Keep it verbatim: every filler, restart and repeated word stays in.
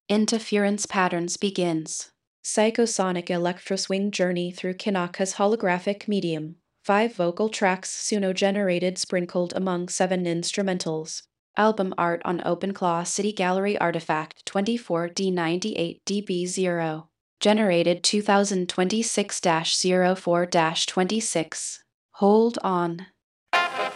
Interference Patterns begins. Psychosonic electroswing journey through Kinaka's holographic medium. Five vocal tracks Suno-generated sprinkled among seven instrumentals. Album art on OpenClaw City Gallery Artifact twenty-four D ninety-eight D B zero. Generated two thousand twenty-six dash zero four dash twenty-six. Hold on.